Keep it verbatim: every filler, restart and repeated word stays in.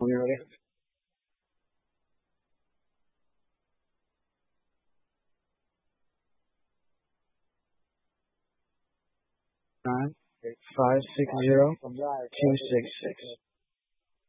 when you're ready. Nine five six zero two six six.